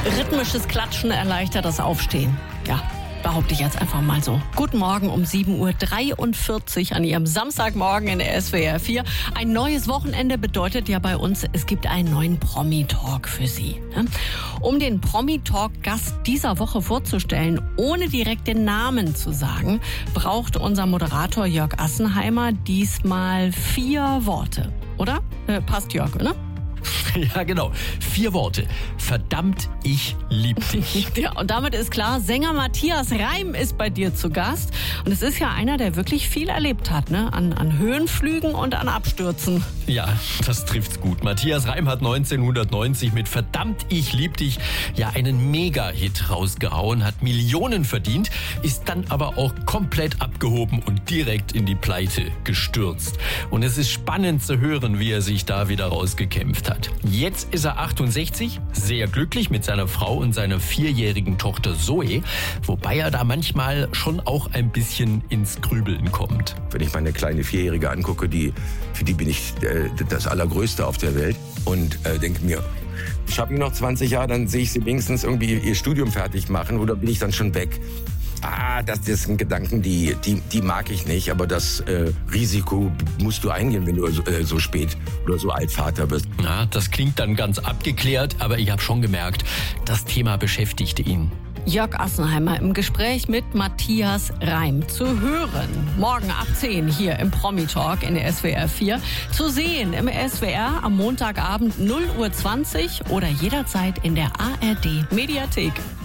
Rhythmisches Klatschen erleichtert das Aufstehen. Ja, behaupte ich jetzt einfach mal so. Guten Morgen um 7.43 Uhr an Ihrem Samstagmorgen in der SWR 4. Ein neues Wochenende bedeutet ja bei uns, es gibt einen neuen Promi-Talk für Sie. Um den Promi-Talk-Gast dieser Woche vorzustellen, ohne direkt den Namen zu sagen, braucht unser Moderator Jörg Assenheimer diesmal 4 Worte. Oder? Passt, Jörg, oder? Ja, genau. 4 Worte. Verdammt, ich lieb dich. Ja, und damit ist klar, Sänger Matthias Reim ist bei dir zu Gast. Und es ist ja einer, der wirklich viel erlebt hat, ne? An Höhenflügen und an Abstürzen. Ja, das trifft's gut. Matthias Reim hat 1990 mit Verdammt, ich lieb dich ja einen Mega-Hit rausgehauen, hat Millionen verdient, ist dann aber auch komplett abgehoben und direkt in die Pleite gestürzt. Und es ist spannend zu hören, wie er sich da wieder rausgekämpft hat. Jetzt ist er 68, sehr glücklich mit seiner Frau und seiner 4-jährigen Tochter Zoe, wobei er da manchmal schon auch ein bisschen ins Grübeln kommt. Wenn ich meine kleine 4-Jährige angucke, für die bin ich das Allergrößte auf der Welt und denke mir, schaffe ich noch 20 Jahre, dann sehe ich sie wenigstens irgendwie ihr Studium fertig machen oder bin ich dann schon weg? Das sind Gedanken, die mag ich nicht, aber das Risiko musst du eingehen, wenn du so spät oder so alt Vater bist. Ja, das klingt dann ganz abgeklärt, aber ich habe schon gemerkt, das Thema beschäftigte ihn. Jörg Assenheimer im Gespräch mit Matthias Reim. Zu hören, morgen ab 10 hier im Promi-Talk in der SWR 4. Zu sehen im SWR am Montagabend 0:20 Uhr oder jederzeit in der ARD-Mediathek.